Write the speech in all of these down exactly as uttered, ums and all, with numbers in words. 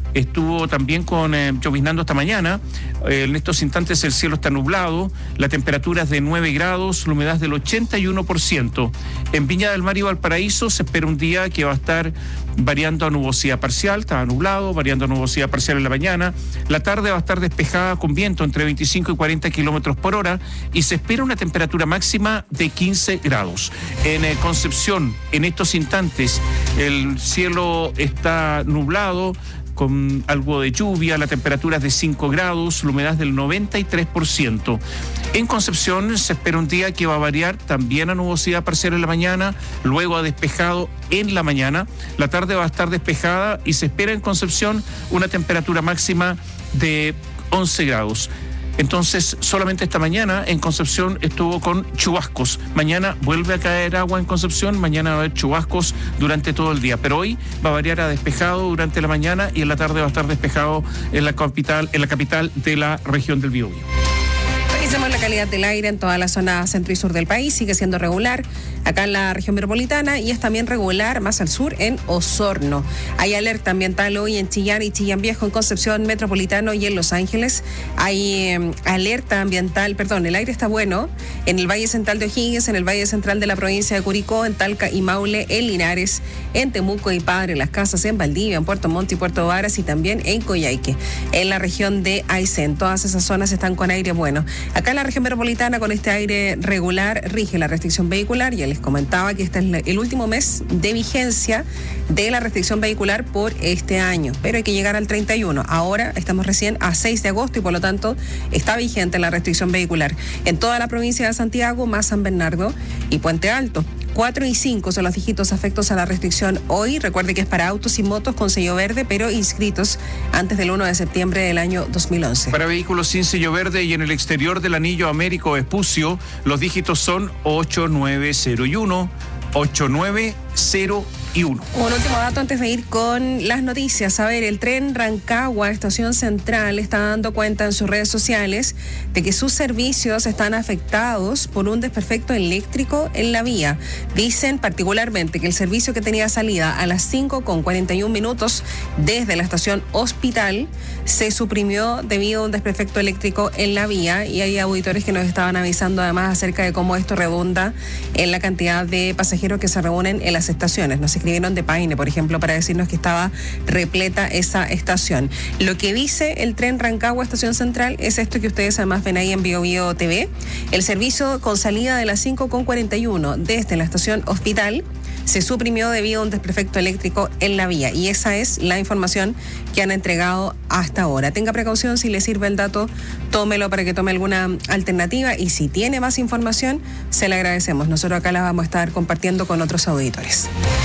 estuvo también con eh, lloviznando esta mañana. Eh, en estos instantes el cielo está nublado, la temperatura es de nueve grados, la humedad del ochenta y uno por ciento. En Viña del Mar y Valparaíso se espera un día que va a estar variando a nubosidad parcial, estaba nublado, variando a nubosidad parcial en la mañana. La tarde va a estar despejada con viento entre veinticinco y cuarenta kilómetros por hora y se espera una temperatura máxima de quince grados. En eh, Concepción, en estos instantes, el cielo está nublado, con algo de lluvia, la temperatura es de cinco grados, la humedad del noventa y tres por ciento. En Concepción se espera un día que va a variar también a nubosidad parcial en la mañana, luego a despejado en la mañana. La tarde va a estar despejada y se espera en Concepción una temperatura máxima de once grados. Entonces, solamente esta mañana en Concepción estuvo con chubascos. Mañana vuelve a caer agua en Concepción, mañana va a haber chubascos durante todo el día. Pero hoy va a variar a despejado durante la mañana y en la tarde va a estar despejado en la capital, en la capital de la región del Biobío. Revisemos la calidad del aire en toda la zona centro y sur del país. Sigue siendo regular acá en la región metropolitana y es también regular más al sur en Osorno. Hay alerta ambiental hoy en Chillán y Chillán Viejo, en Concepción Metropolitano y en Los Ángeles. Hay eh, alerta ambiental, perdón, el aire está bueno en el Valle Central de O'Higgins, en el Valle Central de la provincia de Curicó, en Talca y Maule, en Linares, en Temuco y Padre Las Casas, en Valdivia, en Puerto Montt y Puerto Varas y también en Coyhaique, en la región de Aysén. Todas esas zonas están con aire bueno. Acá en la región metropolitana, con este aire regular, rige la restricción vehicular. Ya les comentaba que este es el último mes de vigencia de la restricción vehicular por este año, pero hay que llegar al treinta y uno. Ahora estamos recién a seis de agosto y por lo tanto está vigente la restricción vehicular en toda la provincia de Santiago, más San Bernardo y Puente Alto. cuatro y cinco son los dígitos afectos a la restricción hoy. Recuerde que es para autos y motos con sello verde, pero inscritos antes del primero de septiembre del año dos mil once. Para vehículos sin sello verde y en el exterior del anillo Américo Vespucio, los dígitos son ocho nueve cero y uno, ocho nueve cero y uno. Un último dato antes de ir con las noticias. A ver, el tren Rancagua, Estación Central, está dando cuenta en sus redes sociales de que sus servicios están afectados por un desperfecto eléctrico en la vía. Dicen particularmente que el servicio que tenía salida a las cinco con cuarenta y un minutos desde la estación Hospital se suprimió debido a un desperfecto eléctrico en la vía y hay auditores que nos estaban avisando además acerca de cómo esto redunda en la cantidad de pasajeros que se reúnen en las estaciones. Nos escribieron de Paine, por ejemplo, para decirnos que estaba repleta esa estación. Lo que dice el tren Rancagua Estación Central es esto que ustedes además ven ahí en Biobío T V. El servicio con salida de las cinco con cuarenta y uno desde la estación Hospital se suprimió debido a un desperfecto eléctrico en la vía y esa es la información que han entregado hasta ahora. Tenga precaución, si le sirve el dato, tómelo para que tome alguna alternativa y si tiene más información, se le agradecemos. Nosotros acá la vamos a estar compartiendo con otros auditores.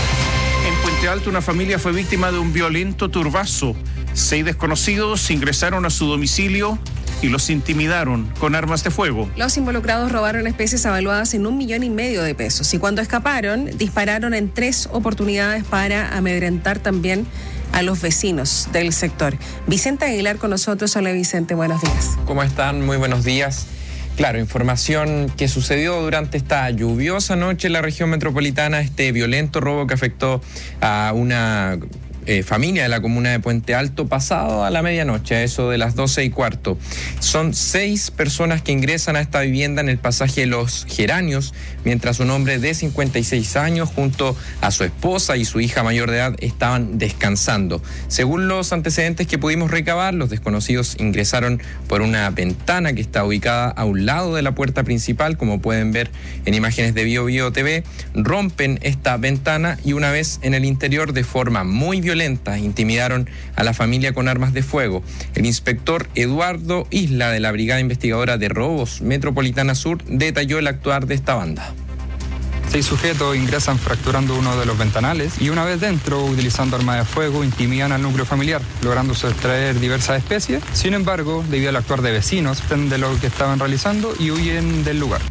En Puente Alto, una familia fue víctima de un violento turbazo. Seis desconocidos ingresaron a su domicilio y los intimidaron con armas de fuego. Los involucrados robaron especies avaluadas en un millón y medio de pesos y cuando escaparon dispararon en tres oportunidades para amedrentar también a los vecinos del sector. Vicente Aguilar con nosotros. Hola Vicente, buenos días. ¿Cómo están? Muy buenos días. Claro, información que sucedió durante esta lluviosa noche en la región metropolitana, este violento robo que afectó a una eh, familia de la comuna de Puente Alto pasado a la medianoche, a eso de las doce y cuarto. Son seis personas que ingresan a esta vivienda en el pasaje Los Geranios, mientras un hombre de cincuenta y seis años junto a su esposa y su hija mayor de edad estaban descansando. Según los antecedentes que pudimos recabar, los desconocidos ingresaron por una ventana que está ubicada a un lado de la puerta principal, como pueden ver en imágenes de Biobío T V, rompen esta ventana y una vez en el interior de forma muy violenta intimidaron a la familia con armas de fuego. El inspector Eduardo Isla de la Brigada Investigadora de Robos Metropolitana Sur detalló el actuar de esta banda. Seis sujetos ingresan fracturando uno de los ventanales y una vez dentro, utilizando armas de fuego, intimidan al núcleo familiar, logrando sustraer diversas especies. Sin embargo, debido al actuar de vecinos, de lo que estaban realizando y huyen del lugar.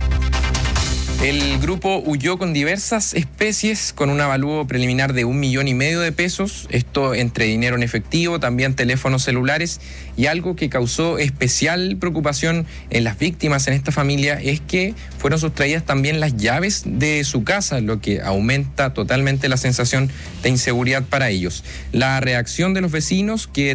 El grupo huyó con diversas especies con un avalúo preliminar de un millón y medio de pesos, esto entre dinero en efectivo, también teléfonos celulares, y algo que causó especial preocupación en las víctimas en esta familia es que fueron sustraídas también las llaves de su casa, lo que aumenta totalmente la sensación de inseguridad para ellos. La reacción de los vecinos, que